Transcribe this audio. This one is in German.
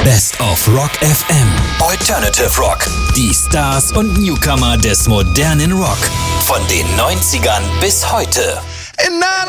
Best of Rock FM. Alternative Rock. Die Stars und Newcomer des modernen Rock. Von den 90ern bis heute. And I